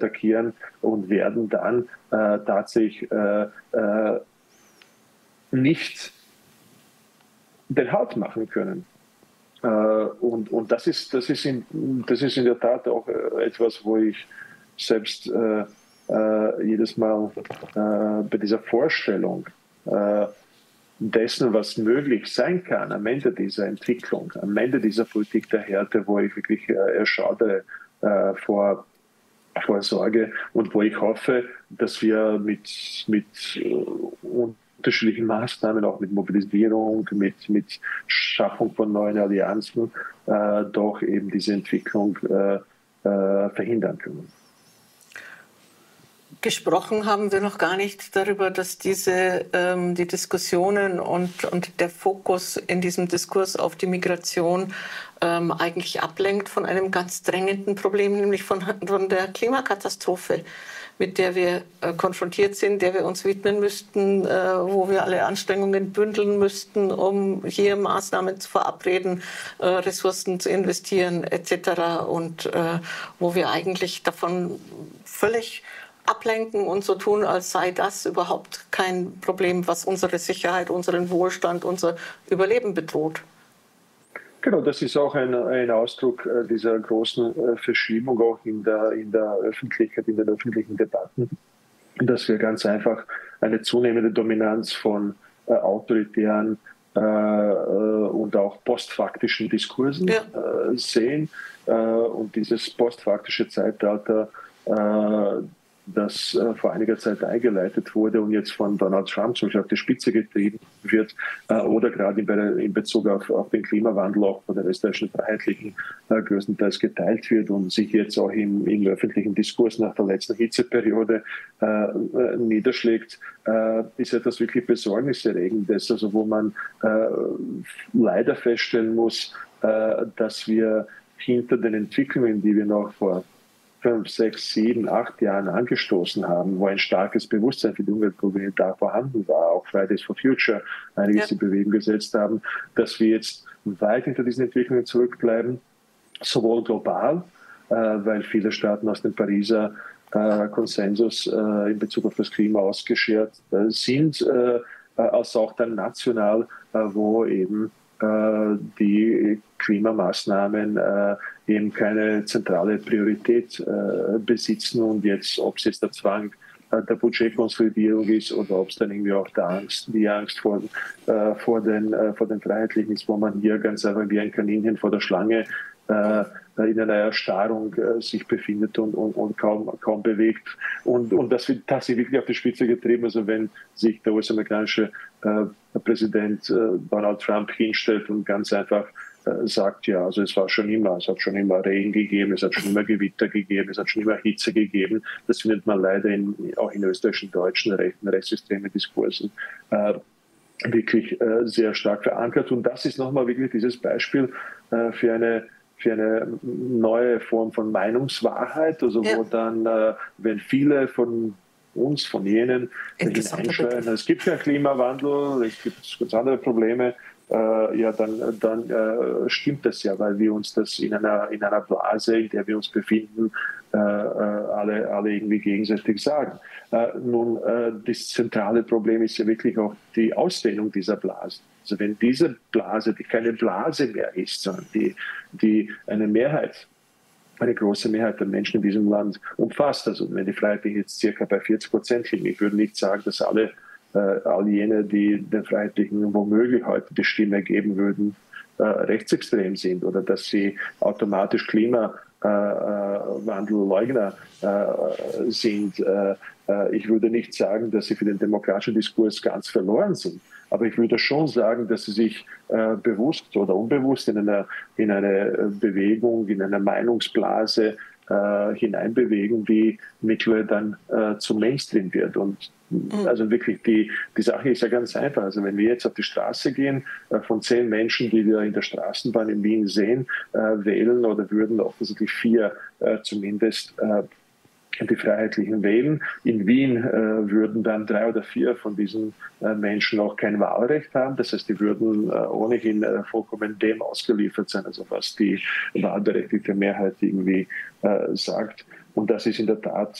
attackieren und werden dann tatsächlich nicht den Halt machen können. Und das ist in der Tat auch etwas, wo ich selbst jedes Mal bei dieser Vorstellung dessen, was möglich sein kann am Ende dieser Entwicklung, am Ende dieser Politik der Härte, wo ich wirklich erschaudere vor Sorge und wo ich hoffe, dass wir mit unterschiedlichen Maßnahmen, auch mit Mobilisierung, mit Schaffung von neuen Allianzen, doch eben diese Entwicklung verhindern können. Gesprochen haben wir noch gar nicht darüber, dass die Diskussionen und der Fokus in diesem Diskurs auf die Migration eigentlich ablenkt von einem ganz drängenden Problem, nämlich von der Klimakatastrophe, mit der wir konfrontiert sind, der wir uns widmen müssten, wo wir alle Anstrengungen bündeln müssten, um hier Maßnahmen zu verabreden, Ressourcen zu investieren etc. Und wo wir eigentlich davon völlig ablenken und so tun, als sei das überhaupt kein Problem, was unsere Sicherheit, unseren Wohlstand, unser Überleben bedroht. Genau, das ist auch ein Ausdruck dieser großen Verschiebung auch in der Öffentlichkeit, in den öffentlichen Debatten, dass wir ganz einfach eine zunehmende Dominanz von autoritären und auch postfaktischen Diskursen sehen. Und dieses postfaktische Zeitalter, das vor einiger Zeit eingeleitet wurde und jetzt von Donald Trump zum Beispiel auf die Spitze getrieben wird, oder gerade in Bezug auf den Klimawandel auch von den österreichischen Freiheitlichen größtenteils geteilt wird und sich jetzt auch im öffentlichen Diskurs nach der letzten Hitzeperiode niederschlägt, ist etwas wirklich Besorgniserregendes, also wo man leider feststellen muss, dass wir hinter den Entwicklungen, die wir noch vor 5, 6, 7, 8 Jahren angestoßen haben, wo ein starkes Bewusstsein für die Umweltprobleme da vorhanden war, auch Fridays for Future einiges in Bewegung gesetzt haben, dass wir jetzt weit hinter diesen Entwicklungen zurückbleiben, sowohl global, weil viele Staaten aus dem Pariser Konsensus in Bezug auf das Klima ausgeschert sind, als auch dann national, wo eben die Klimamaßnahmen eben keine zentrale Priorität besitzen und jetzt, ob es jetzt der Zwang der Budgetkonsolidierung ist oder ob es dann irgendwie auch die Angst vor den Freiheitlichen ist, wo man hier ganz einfach wie ein Kaninchen vor der Schlange in einer Erstarrung sich befindet und kaum bewegt. Und das wird tatsächlich wirklich auf die Spitze getrieben. Also wenn sich der US-amerikanische Präsident Donald Trump hinstellt und ganz einfach sagt, ja, also es hat schon immer Regen gegeben, es hat schon immer Gewitter gegeben, es hat schon immer Hitze gegeben. Das findet man leider auch in österreichischen, deutschen, rechtsextremen Diskursen wirklich sehr stark verankert. Und das ist nochmal wirklich dieses Beispiel für eine neue Form von Meinungswahrheit, also wo dann, wenn viele von uns, von jenen hineinschreien, es gibt keinen Klimawandel, es gibt ganz andere Probleme, dann stimmt das ja, weil wir uns das in einer Blase, in der wir uns befinden, alle irgendwie gegenseitig sagen. Das zentrale Problem ist ja wirklich auch die Ausdehnung dieser Blasen. Also wenn diese Blase, die keine Blase mehr ist, sondern die eine große Mehrheit der Menschen in diesem Land umfasst, also wenn die Freiheitlichen jetzt circa bei 40% liegen, ich würde nicht sagen, dass all jene, die den Freiheitlichen womöglich heute die Stimme geben würden, rechtsextrem sind oder dass sie automatisch Klimawandelleugner sind. Ich würde nicht sagen, dass sie für den demokratischen Diskurs ganz verloren sind. Aber ich würde schon sagen, dass sie sich bewusst oder unbewusst in eine Bewegung, in eine Meinungsblase hineinbewegen, die mittlerweile dann zum Mainstream wird. Und also wirklich, die Sache ist ja ganz einfach. Also wenn wir jetzt auf die Straße gehen, von 10 Menschen, die wir in der Straßenbahn in Wien sehen, wählen oder würden offensichtlich 4 zumindest die Freiheitlichen wählen. In Wien würden dann 3 oder 4 von diesen Menschen auch kein Wahlrecht haben. Das heißt, die würden ohnehin vollkommen dem ausgeliefert sein, also was die wahlberechtigte Mehrheit irgendwie sagt. Und das ist in der Tat